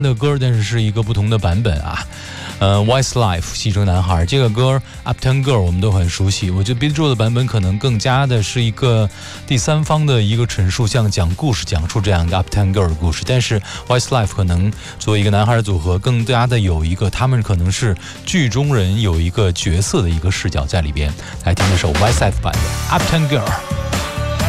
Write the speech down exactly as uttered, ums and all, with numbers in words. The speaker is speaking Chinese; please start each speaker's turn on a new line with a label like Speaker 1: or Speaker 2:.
Speaker 1: 的歌，但是是一个不同的版本啊。呃 Westlife 戏称男孩这个歌 Uptown Girl 我们都很熟悉，我觉得 Billy Joel 的版本可能更加的是一个第三方的一个陈述，像讲故事讲述这样一个 Uptown Girl 的故事，但是 Westlife 可能作为一个男孩的组合更加的有一个他们可能是剧中人有一个角色的一个视角在里边。来听这首 Westlife 版的 Uptown Girl。